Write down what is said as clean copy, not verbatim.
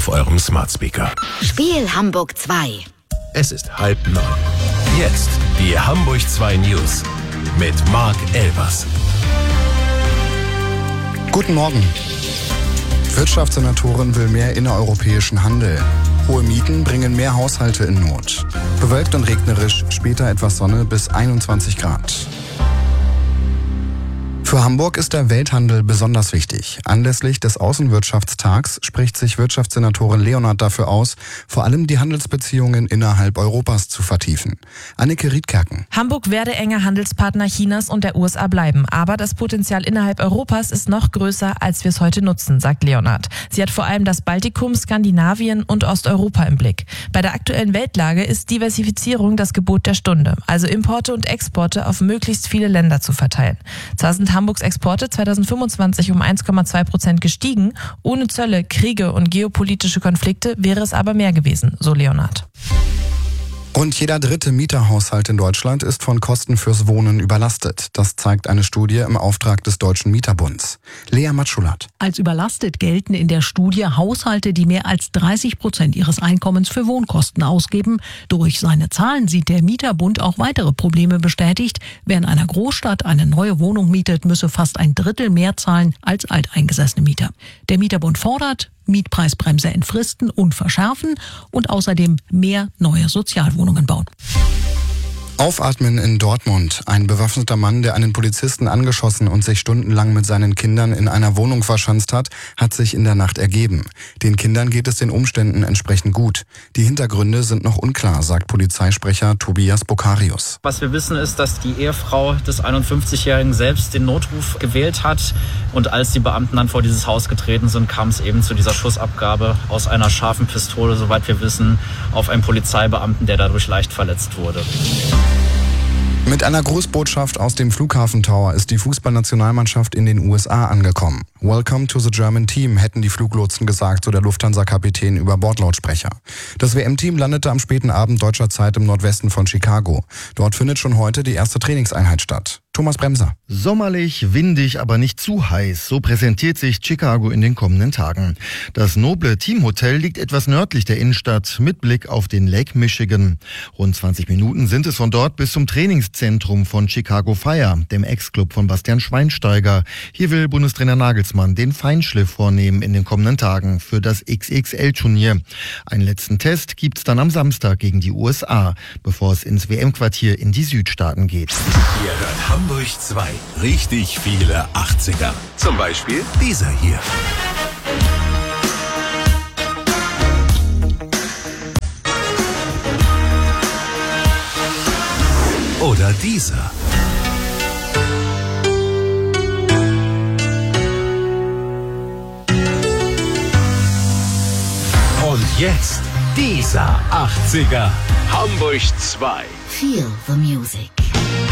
auf eurem Smart Speaker. Spiel Hamburg 2. Es ist 8:30. Jetzt die Hamburg 2 News mit Marc Elbers. Guten Morgen. Wirtschaftssenatorin will mehr innereuropäischen Handel. Hohe Mieten bringen mehr Haushalte in Not. Bewölkt und regnerisch, später etwas Sonne bis 21 Grad. Für Hamburg ist der Welthandel besonders wichtig. Anlässlich des Außenwirtschaftstags spricht sich Wirtschaftssenatorin Leonhardt dafür aus, vor allem die Handelsbeziehungen innerhalb Europas zu vertiefen. Anneke Riedkerken. Hamburg werde enger Handelspartner Chinas und der USA bleiben. Aber das Potenzial innerhalb Europas ist noch größer, als wir es heute nutzen, sagt Leonhardt. Sie hat vor allem das Baltikum, Skandinavien und Osteuropa im Blick. Bei der aktuellen Weltlage ist Diversifizierung das Gebot der Stunde. Also Importe und Exporte auf möglichst viele Länder zu verteilen. Zwar sind Hamburgs Exporte 2025 um 1,2% gestiegen. Ohne Zölle, Kriege und geopolitische Konflikte wäre es aber mehr gewesen, so Leonhardt. Rund jeder dritte Mieterhaushalt in Deutschland ist von Kosten fürs Wohnen überlastet. Das zeigt eine Studie im Auftrag des Deutschen Mieterbunds. Lea Matschulat. Als überlastet gelten in der Studie Haushalte, die mehr als 30% ihres Einkommens für Wohnkosten ausgeben. Durch seine Zahlen sieht der Mieterbund auch weitere Probleme bestätigt. Wer in einer Großstadt eine neue Wohnung mietet, müsse fast ein Drittel mehr zahlen als alteingesessene Mieter. Der Mieterbund fordert Mietpreisbremse entfristen und verschärfen und außerdem mehr neue Sozialwohnungen bauen. Aufatmen in Dortmund. Ein bewaffneter Mann, der einen Polizisten angeschossen und sich stundenlang mit seinen Kindern in einer Wohnung verschanzt hat, hat sich in der Nacht ergeben. Den Kindern geht es den Umständen entsprechend gut. Die Hintergründe sind noch unklar, sagt Polizeisprecher Tobias Bokarius. Was wir wissen ist, dass die Ehefrau des 51-Jährigen selbst den Notruf gewählt hat. Und als die Beamten dann vor dieses Haus getreten sind, kam es eben zu dieser Schussabgabe aus einer scharfen Pistole, soweit wir wissen, auf einen Polizeibeamten, der dadurch leicht verletzt wurde. Mit einer Grußbotschaft aus dem Flughafen Tower ist die Fußballnationalmannschaft in den USA angekommen. Welcome to the German Team, hätten die Fluglotsen gesagt, so der Lufthansa-Kapitän über Bordlautsprecher. Das WM-Team landete am späten Abend deutscher Zeit im Nordwesten von Chicago. Dort findet schon heute die erste Trainingseinheit statt. Thomas Bremser. Sommerlich, windig, aber nicht zu heiß. So präsentiert sich Chicago in den kommenden Tagen. Das noble Teamhotel liegt etwas nördlich der Innenstadt mit Blick auf den Lake Michigan. Rund 20 Minuten sind es von dort bis zum Trainingszentrum von Chicago Fire, dem Ex-Club von Bastian Schweinsteiger. Hier will Bundestrainer Nagelsmann den Feinschliff vornehmen in den kommenden Tagen für das XXL-Turnier. Einen letzten Test gibt's dann am Samstag gegen die USA, bevor es ins WM-Quartier in die Südstaaten geht. Ihr hört Hamburg 2. Richtig viele 80er. Zum Beispiel dieser hier. Oder dieser. Und jetzt dieser 80er. Hamburg 2. Feel the music.